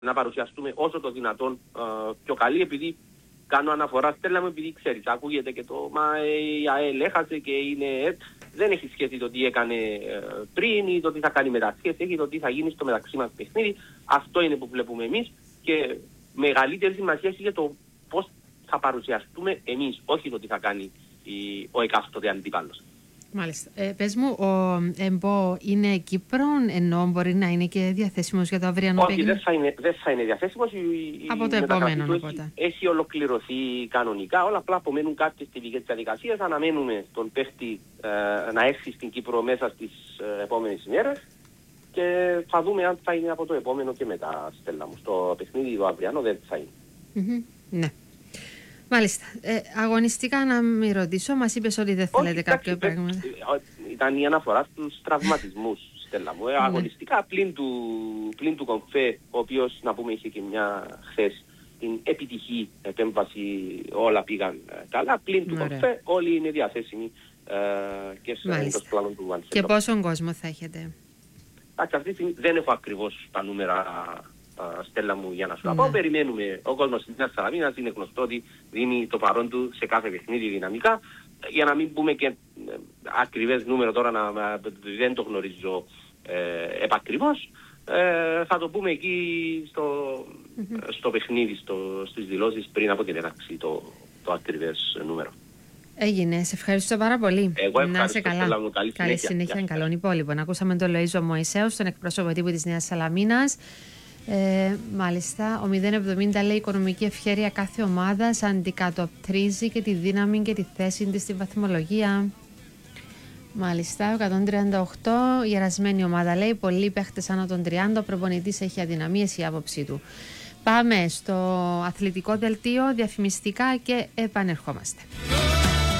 να παρουσιαστούμε όσο το δυνατόν πιο καλή, επειδή κάνω αναφορά, Στέλλα μου, επειδή ξέρεις, ακούγεται και το «Μα η ΑΕΛ έχασε και είναι...» Δεν έχει σχέση το τι έκανε πριν ή το τι θα κάνει μετά. Σχέση έχει το τι θα γίνει στο μεταξύ μας παιχνίδι. Αυτό είναι που βλέπουμε εμείς και μεγαλύτερη σημασία έχει για το πώς θα παρουσιαστούμε εμείς, όχι το τι θα κάνει ο εκάστοτε αντίπαλος. Μάλιστα. Πες μου, ο Εμπό είναι Κύπρον, ενώ μπορεί να είναι και διαθέσιμος για το αυριανό παιχνίδι? Όχι, δεν θα είναι διαθέσιμος. Από το επόμενο, οπότε. Έχει ολοκληρωθεί κανονικά. Όλα απλά απομένουν κάποιες τελικές διαδικασίες. Αναμένουμε τον παίχτη να έρθει στην Κύπρο μέσα στις επόμενες ημέρες και θα δούμε αν θα είναι από το επόμενο και μετά, Στέλλα μου. Στο παιχνίδι το αυριανό δεν θα είναι. Ναι. Μάλιστα. Αγωνιστικά να μην ρωτήσω, μας είπες ότι δεν θέλετε κάποιο πράγμα. Ήταν η αναφορά στους τραυματισμούς, Στέλλα μου. Αγωνιστικά πλην του Κομφέ, ο οποίος, να πούμε, είχε και μια χθες την επιτυχή επέμβαση, όλα πήγαν καλά. Πλην του Κομφέ, όλοι είναι διαθέσιμοι και στο πλάνο του Βανσέλο. Και πόσον κόσμο θα έχετε? Αυτή τη στιγμή δεν έχω ακριβώς τα νούμερα, Στέλλα μου, για να σου τα πω. Περιμένουμε. Ο κόσμος της Νέας Σαλαμίνας είναι γνωστό ότι δίνει το παρόν του σε κάθε παιχνίδι δυναμικά. Για να μην πούμε και ακριβές νούμερο τώρα, δεν το γνωρίζω επακριβώς. Θα το πούμε εκεί στο παιχνίδι, στις δηλώσεις πριν από την έναρξη το ακριβές νούμερο. Έγινε. Σε ευχαριστώ πάρα πολύ. Να είσαι καλά. Καλή συνέχεια. Καλών υπόλοιπων. Ακούσαμε τον Λοΐζο Μωυσέου, τον εκπρόσωπο τύπου της Νέας Σαλαμίνας. Μάλιστα, ο 070 λέει: η οικονομική ευχέρεια κάθε ομάδας αντικατοπτρίζει και τη δύναμη και τη θέση της στη βαθμολογία. Μάλιστα, ο 138, η ερασμένη ομάδα λέει: πολλοί παίχτες άνω των 30, ο προπονητής έχει αδυναμίες, η άποψή του. Πάμε στο αθλητικό δελτίο, διαφημιστικά και επανερχόμαστε.